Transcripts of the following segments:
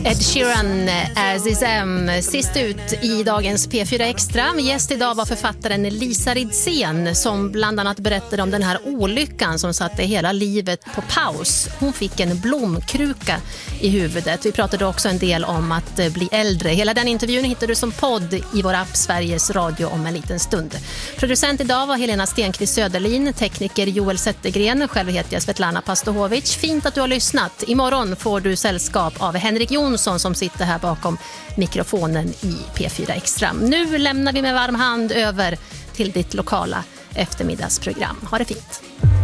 Ed Sheeran, As Is M, sist ut i dagens P4 Extra. Gäst idag var författaren Lisa Ridsén som bland annat berättade om den här olyckan som satte hela livet på paus. Hon fick en blomkruka i huvudet. Vi pratade också en del om att bli äldre. Hela den intervjun hittar du som podd i vår app Sveriges Radio om en liten stund. Producent idag var Helena Stenqvist Söderlin, tekniker Joel Zettergren, själv heter jag Svetlana Pastohovic. Fint att du har lyssnat. Imorgon får du sällskap av Henrik Jonsson som sitter här bakom mikrofonen i P4 Extra. Nu lämnar vi med varm hand över till ditt lokala eftermiddagsprogram. Ha det fint.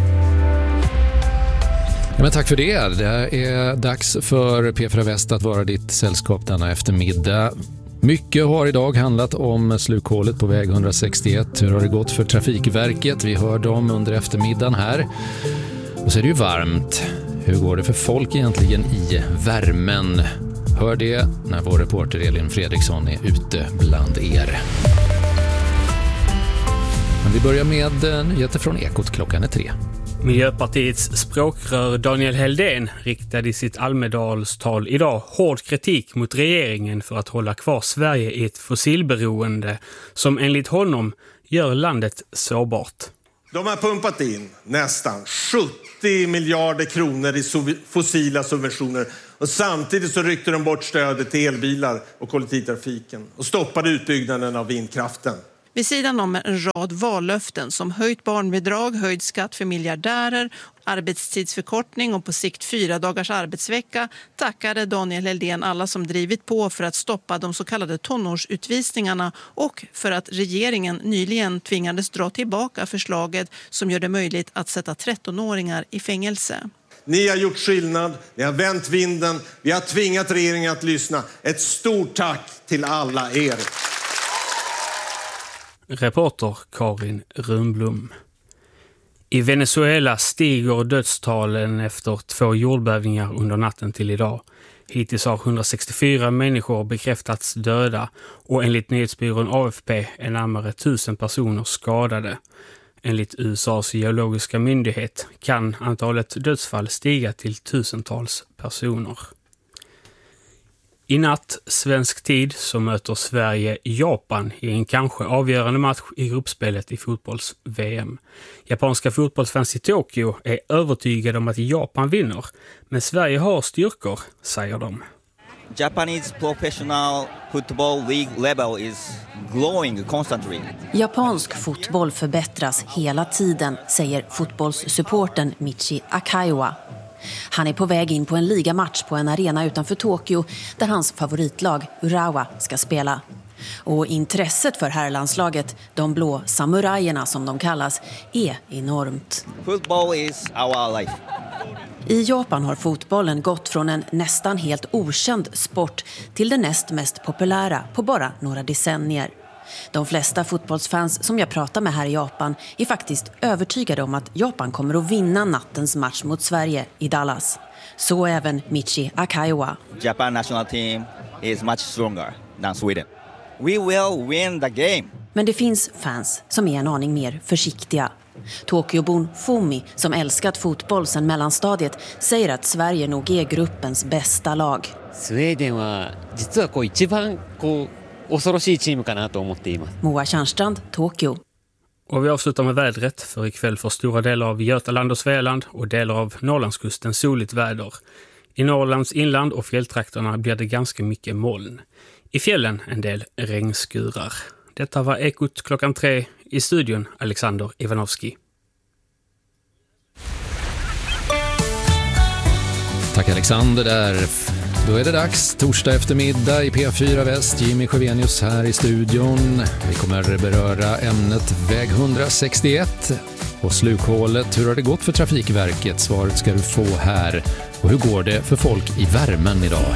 Ja, men tack för det. Det är dags för P4 Väst att vara ditt sällskap denna eftermiddag. Mycket har idag handlat om slukhålet på väg 161. Hur har det gått för Trafikverket? Vi hör dem under eftermiddagen här. Och så är det ju varmt. Hur går det för folk egentligen i värmen? Hör det när vår reporter Elin Fredriksson är ute bland er. Men vi börjar med nyheter från Ekot. Klockan är 3. Miljöpartiets språkrör Daniel Heldén riktade i sitt Almedalstal idag hård kritik mot regeringen för att hålla kvar Sverige i ett fossilberoende som enligt honom gör landet sårbart. De har pumpat in nästan 70 miljarder kronor i fossila subventioner och samtidigt så ryckte de bort stödet till elbilar och kollektivtrafiken och stoppade utbyggnaden av vindkraften. Vid sidan om en rad vallöften som höjt barnbidrag, höjd skatt för miljardärer, arbetstidsförkortning och på sikt 4 dagars arbetsvecka tackade Daniel Heldén alla som drivit på för att stoppa de så kallade tonårsutvisningarna och för att regeringen nyligen tvingades dra tillbaka förslaget som gör det möjligt att sätta 13-åringar i fängelse. Ni har gjort skillnad, ni har vänt vinden, vi har tvingat regeringen att lyssna. Ett stort tack till alla er. Reporter Karin Runblom. I Venezuela stiger dödstalen efter 2 jordbävningar under natten till idag. Hittills har 164 människor bekräftats döda och enligt nyhetsbyrån AFP är närmare 1000 personer skadade. Enligt USAs geologiska myndighet kan antalet dödsfall stiga till 1000-tals personer. I natt, svensk tid, så möter Sverige Japan i en kanske avgörande match i gruppspelet i fotbolls-VM. Japanska fotbollsfans i Tokyo är övertygade om att Japan vinner, men Sverige har styrkor, säger de. Japanese professional football league level is growing constantly. Japansk fotboll förbättras hela tiden, säger fotbollssupporten Michi Akaiwa. Han är på väg in på en ligamatch på en arena utanför Tokyo där hans favoritlag Urawa ska spela. Och intresset för herrlandslaget, de blå samurajerna som de kallas, är enormt. Football is our life. I Japan har fotbollen gått från en nästan helt okänd sport till den näst mest populära på bara några decennier. De flesta fotbollsfans som jag pratar med här i Japan är faktiskt övertygade om att Japan kommer att vinna nattens match mot Sverige i Dallas. Så även Michi Akaiwa. Japan national team is much stronger than Sweden. We will win the game. Men det finns fans som är en aning mer försiktiga. Tokyobon Fumi, som älskat fotboll sedan mellanstadiet, säger att Sverige nog är gruppens bästa lag. Sweden var ichiban Moa Tjärnstrand, Tokyo. Och vi avslutar med vädret, för ikväll får stora delar av Götaland och Svealand och delar av Norrlandskusten soligt väder. I Norrlands inland och fjälltrakterna blir det ganska mycket moln. I fjällen en del regnskurar. Detta var Ekot klockan 3 i studion, Alexander Ivanovski. Tack Alexander där. Då är det dags, torsdag eftermiddag i P4 Väst. Jimmy Sjövenius här i studion. Vi kommer beröra ämnet väg 161 och slukhålet. Hur har det gått för Trafikverket? Svaret ska du få här. Och hur går det för folk i värmen idag?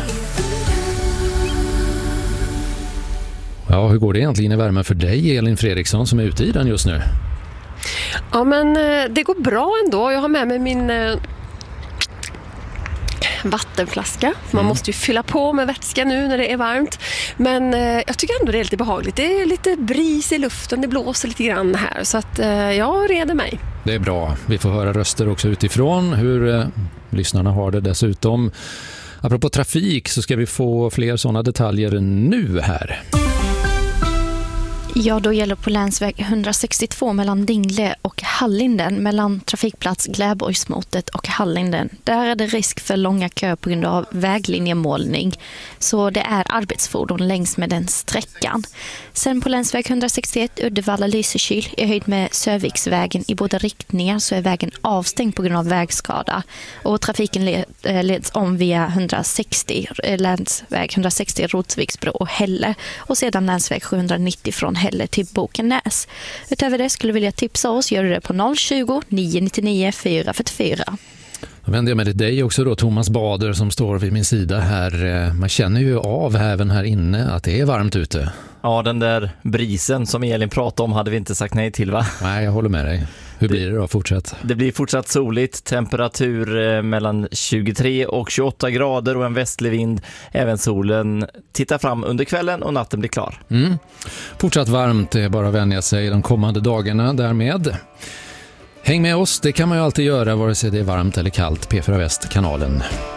Ja, hur går det egentligen i värmen för dig, Elin Fredriksson, som är ute i den just nu? Ja, men det går bra ändå. Jag har med mig min vattenflaska. Man måste ju fylla på med vätska nu när det är varmt. Men jag tycker ändå det är lite behagligt. Det är lite bris i luften, det blåser lite grann här. Så att jag reder mig. Det är bra. Vi får höra röster också utifrån hur lyssnarna har det dessutom. Apropå trafik så ska vi få fler sådana detaljer nu här. Ja, då gäller på länsväg 162 mellan Dingle och Hallinden, mellan trafikplats Gläborgsmotet och Hallinden. Där är det risk för långa köer på grund av väglinjemålning. Så det är arbetsfordon längs med den sträckan. Sen på länsväg 161 Uddevalla-Lysekil i höjd med Sörviksvägen i båda riktningar så är vägen avstängd på grund av vägskada. Och trafiken leds om via länsväg 160 Rotsviksbro och Hälle och sedan länsväg 790 från Hälle till Bokenäs. Utöver det skulle vilja tipsa oss, gör det på 020 999 444. Då vänder jag mig till dig också då, Thomas Bader, som står vid min sida här. Man känner ju av även här inne att det är varmt ute. Ja, den där brisen som Elin pratade om hade vi inte sagt nej till, va? Nej, jag håller med dig. Hur blir det då? Fortsätt. Det blir fortsatt soligt, temperatur mellan 23 och 28 grader och en västlig vind. Även solen tittar fram under kvällen och natten blir klar. Fortsatt varmt, det är bara att vänja sig de kommande dagarna därmed. Häng med oss, det kan man ju alltid göra vare sig det är varmt eller kallt. P4 Väst, kanalen.